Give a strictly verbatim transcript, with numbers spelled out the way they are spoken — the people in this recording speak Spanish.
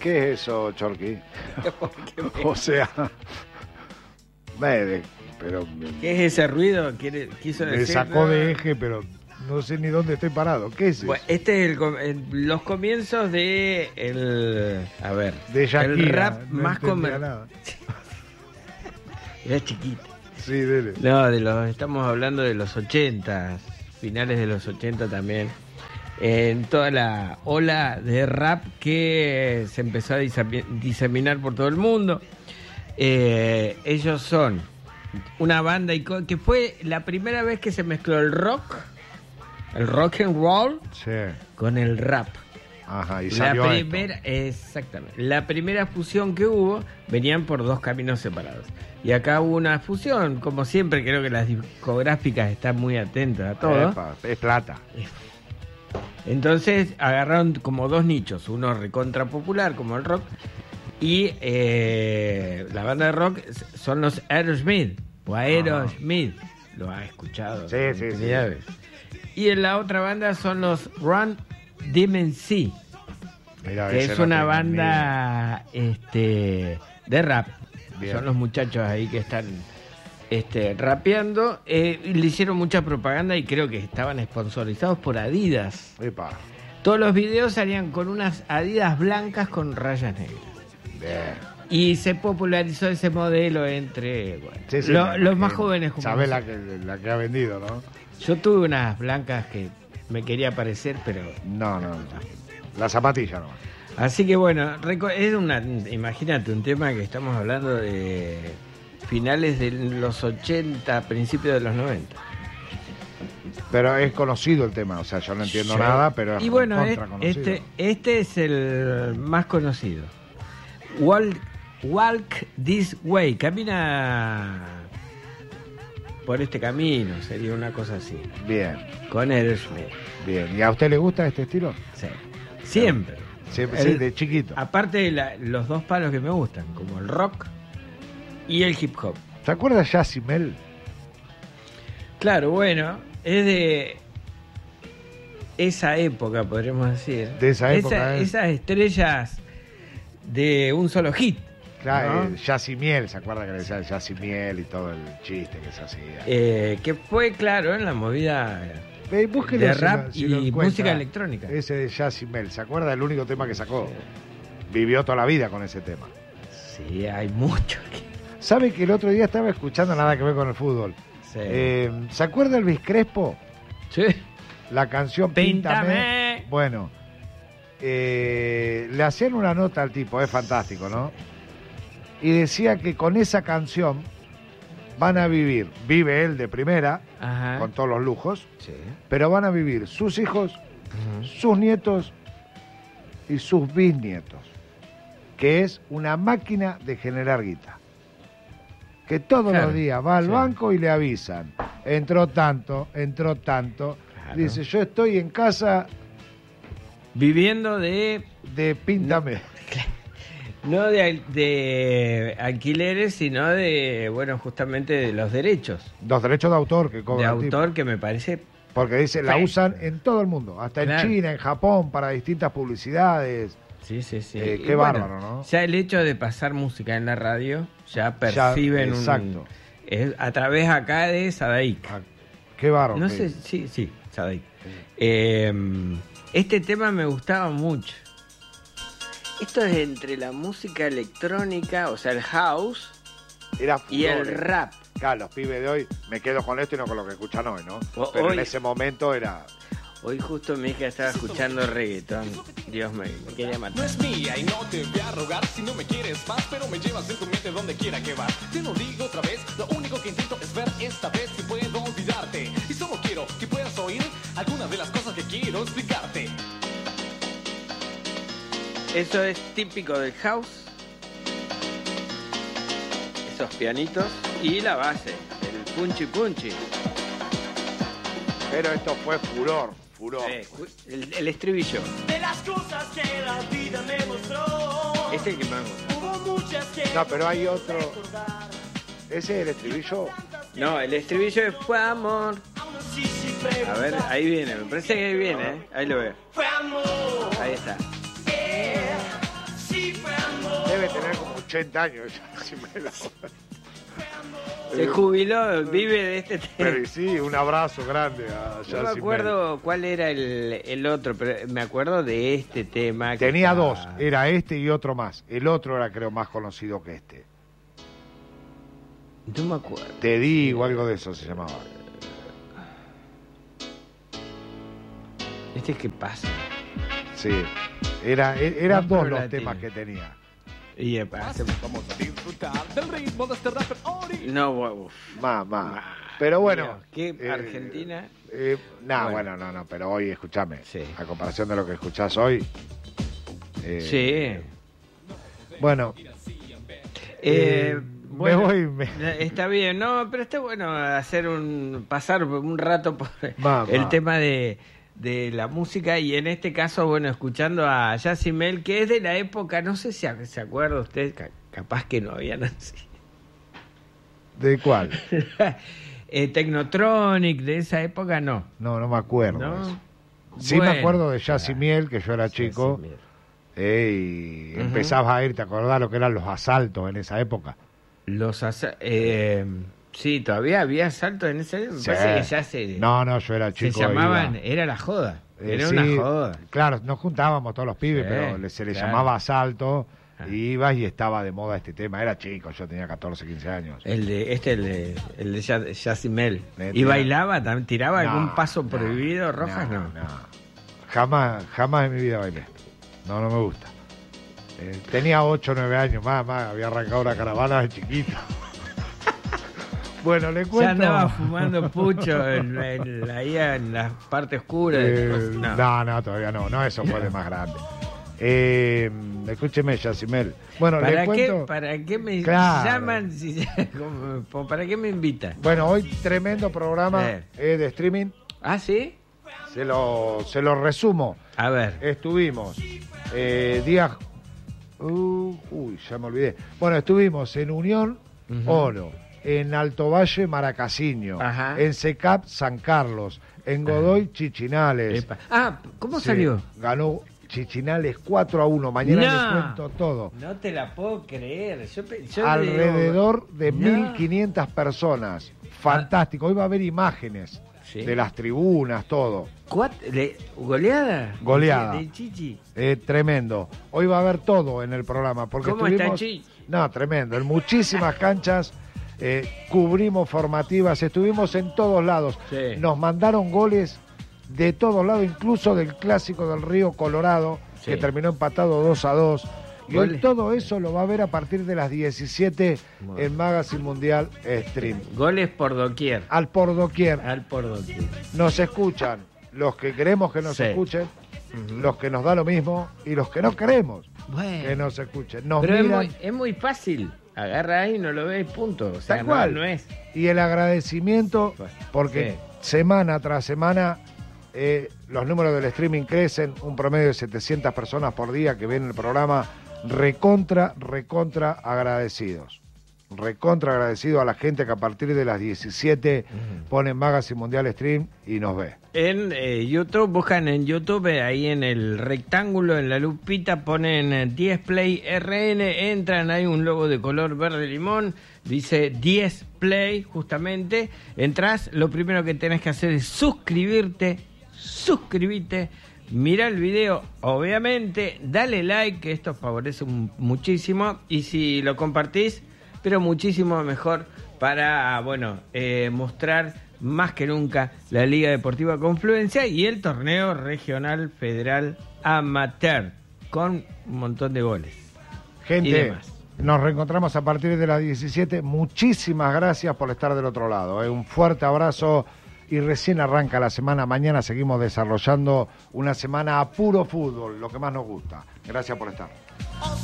¿Qué es eso, Chorqui? O sea, me, pero ¿qué es ese ruido? ¿Quiere, quiso me decir? sacó de eje, pero no sé ni dónde estoy parado. ¿Qué es eso? Bueno, este es el, com- el- los comienzos de el, a ver, De Shakira, el rap no más entendía comercial. nada. Era chiquito. Sí, dele. No, de los, estamos hablando de los ochenta, finales de los ochenta también. En toda la ola de rap que se empezó a disami- diseminar por todo el mundo. Eh, ellos son una banda ico- que fue la primera vez que se mezcló el rock, el rock and roll, Sí. con el rap. Ajá, y La salió primera, exactamente. La primera fusión que hubo venían por dos caminos separados. Y acá hubo una fusión, como siempre, creo que las discográficas están muy atentas a esto. todo. Epa, es plata. Entonces agarraron como dos nichos, uno recontra popular como el rock y eh, la banda de rock son los Aerosmith o Aerosmith, lo has escuchado Sí, sí, infinidad sí. de veces. Y en la otra banda son los Run D M C, Mirá, que ese es no una tengo banda este de rap. Bien. Son los muchachos ahí que están este rapeando. Eh, y le hicieron mucha propaganda y creo que estaban sponsorizados por Adidas. ni idea. Epa, Todos los videos salían con unas Adidas blancas con rayas negras. bien. Y se popularizó ese modelo entre bueno, Sí, sí, lo- me los más imagino. jóvenes como Sabés la nosotros. que, la que ha vendido, ¿no? Yo tuve unas blancas que me quería parecer, pero... No, no, no. La zapatilla no. Así que bueno, reco- es una, imagínate, un tema que estamos hablando de finales de los ochenta, principios de los noventa. Pero es conocido el tema, o sea, yo no entiendo Sí. nada, pero es Y bueno, es- recontra conocido. este, este es el más conocido. Walk, Walk This Way, camina por este camino, sería una cosa así, Bien, con Aerosmith. bien. ¿Y a usted le gusta este estilo? Sí. Siempre. Siempre, El- sí, de chiquito. Aparte de la- los dos palos que me gustan, como el rock y el hip hop. ¿Se acuerda de Jazzy Mel? Claro, bueno, es de esa época, podríamos decir. De esa época, ¿eh? Esas estrellas de un solo hit. Claro, ¿no? eh, Jazzy Miel, ¿se acuerda que le decían Jazzy Miel y todo el chiste que se hacía? Eh, que fue, claro, en la movida Eh, búsquelo de si rap lo- si lo y encuentra. música electrónica. Ese de Jazzy Mel, ¿se acuerda del único tema que sacó? Vivió toda la vida con ese tema. Sí, hay mucho. ¿Sabe que el otro día estaba escuchando nada que ver con el fútbol? Sí. Eh, ¿Se acuerda Elvis Crespo? Sí. La canción Píntame. Píntame. Bueno, eh, le hacían una nota al tipo, es fantástico, ¿no? Y decía que con esa canción van a vivir, vive él de primera, Ajá. con todos los lujos, Sí. pero van a vivir sus hijos, Ujú. sus nietos y sus bisnietos, que es una máquina de generar guita. Que todos Claro, los días va al sí. banco y le avisan, entró tanto, entró tanto. Claro. Dice, yo estoy en casa Viviendo de de Píntame. no de, al- de alquileres, sino de, bueno, justamente de los derechos Los derechos de autor que de cobra el tipo. autor, que me parece Porque dice, la Sí. usan en todo el mundo, hasta en Claro. China, en Japón, para distintas publicidades. sí, sí, sí. Eh, Y qué bueno, bárbaro, ¿no? Ya el hecho de pasar música en la radio ya perciben un exacto. es a través acá de Sadaik. Ah, qué bárbaro. No que- sé, sí, sí, Sadaik. Eh, este tema me gustaba mucho. Esto es entre la música electrónica, o sea, el house Era y el furor, eh. rap. Claro, los pibes de hoy, me quedo con esto y no con lo que escuchan hoy, ¿no? O- Pero hoy- en ese momento era... Hoy justo mi hija estaba escuchando reggaetón. Dios mío, me quería No matar. es mía y no te voy a rogar si no me quieres más, pero me llevas en tu mente donde quiera que vas. Te lo digo otra vez, lo único que intento es ver esta vez si puedo olvidarte. Y solo quiero que puedas oír algunas de las cosas que quiero explicarte. Eso es típico del house. Esos pianitos y la base, el punchy punchy. Pero esto fue furor, furor. Eh, el, el estribillo. De las cosas que la vida me mostró, Este es el que más me gusta. hubo muchas que No, pero hay otro... recordar. Ese es el estribillo. No, el estribillo es fue amor. Aún así sin A ver, preguntar. ahí viene, me parece que ahí viene, ¿eh? Ahí lo veo. Fue amor. Ahí está. Yeah. Sí, ochenta años. Yassi Mel. Se jubiló, vive de este tema. Pero sí, un abrazo grande a Yassi No me acuerdo cuál era el, el otro, pero me acuerdo de este tema. Que Tenía estaba... dos, era este y otro más. El otro era creo más conocido que este. No me acuerdo. Te digo, algo de eso se llamaba. ¿Este qué pasa? Sí, era, e- eran Más dos por los latino. temas que tenía. Y eh, hace- Vamos a disfrutar del ritmo de este rapper Ori. No, uf. Más, más. Pero bueno. ¿Qué? eh, Argentina. Eh, no, Bueno. bueno, no, no, pero hoy, escúchame. Sí. A comparación de lo que escuchás hoy. eh, Sí. Bueno, Eh, eh, bueno, me voy. me- Está bien, no, pero está bueno hacer un pasar un rato por Va, el va. tema de, de la música y en este caso, bueno, escuchando a Yassi Mel, que es de la época, no sé si a- se acuerda usted, ca- capaz que no había nacido. ¿De cuál? eh, Technotronic, de esa época no. No, no me acuerdo. de ¿No? eso. Sí Bueno. me acuerdo de Yassi Miel, que yo era chico. Yassi Mel. eh, y Ujú. empezabas a ir, ¿te acordás lo que eran los asaltos en esa época? Los asa- eh, sí, todavía había asaltos en ese. Me Sí. parece que ya se. No, no, yo era se chico. llamaban. iba. Era la joda. Eh, Era sí, una joda. Claro, nos juntábamos todos los pibes, Sí, pero le- se le claro. llamaba asalto. Ah. Y ibas y estaba de moda este tema. Era chico, yo tenía catorce, quince años. El de, este, el de, el de Ya- Yassi Mel. Me ¿Y tira- bailaba? también ¿Tiraba No, algún paso no, prohibido? Rojas no. Jamás, jamás en mi vida bailé. No, no me gusta. Eh, tenía ocho, nueve años, más, más. Había arrancado una caravana de chiquito. Bueno, le cuento. Ya andaba fumando pucho en, en- ahí en la parte oscura. Eh, no. no, no, todavía no. No, eso fue de más grande. Eh, escúcheme, Yassimel. Bueno, le ¿Para qué, cuento. ¿Para qué me Claro. llaman? Si, como- ¿Para qué me invitan? Bueno, hoy tremendo programa Eh. eh, de streaming. ¿Ah, sí? Se lo, se lo resumo. A ver. Estuvimos eh, días. Uh, uy, ya me olvidé. Bueno, estuvimos en Unión, Ujú. Oro, en Alto Valle, Maracasinho, Ajá. en SECAP, San Carlos, en Godoy, Chichinales. Epa. Ah, ¿cómo Sí, salió? Ganó Chichinales cuatro a uno. Mañana No. les cuento todo. No te la puedo creer. Yo, pe- yo Alrededor de No. mil quinientas personas. Fantástico. Hoy va a haber imágenes Sí. de las tribunas, todo. Cuat- le- ¿Goleada? Goleada. De, de Chichi. Eh, tremendo. Hoy va a haber todo en el programa. Porque ¿Cómo está estuvimos... Chi? No, tremendo. En muchísimas canchas eh, cubrimos formativas. Estuvimos en todos lados. Sí. Nos mandaron goles de todos lados, incluso del clásico del Río Colorado, Sí. que terminó empatado dos a dos. Y hoy Goles. todo eso lo va a ver a partir de las diecisiete Bueno. en Magazine Mundial Stream. Goles por doquier. Al por doquier. Al por doquier. Nos escuchan los que queremos que nos Sí. escuchen, Ujú. los que nos da lo mismo y los que no queremos Bueno. que nos escuchen. Nos Pero es miran muy, es muy fácil. Agarra ahí, no lo ves, punto. O sea, Tal no, cual. no es. y el agradecimiento porque Sí. semana tras semana eh, los números del streaming crecen, un promedio de setecientas personas por día que ven el programa, recontra, recontra agradecidos. Recontra agradecido a la gente que a partir de las diecisiete pone Magazine Mundial Stream y nos ve. En eh, YouTube, buscan en YouTube, eh, ahí en el rectángulo, en la lupita, ponen eh, diez Play R N, entran, hay un logo de color verde limón, dice diez Play, justamente, entras, lo primero que tenés que hacer es suscribirte, suscribirte, mira el video, obviamente, dale like, que esto favorece un- muchísimo, y si lo compartís, pero muchísimo mejor para, bueno, eh, mostrar más que nunca la Liga Deportiva Confluencia y el torneo regional federal amateur, con un montón de goles. Y Gente, demás. nos reencontramos a partir de las diecisiete. Muchísimas gracias por estar del otro lado. ¿eh? Un fuerte abrazo y recién arranca la semana. Mañana seguimos desarrollando una semana a puro fútbol, lo que más nos gusta. Gracias por estar.